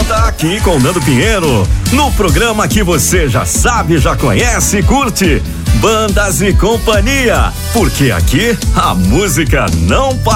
volta aqui com Nando Pinheiro, no programa que você já sabe, já conhece e curte, Bandas e Companhia, porque aqui a música não para.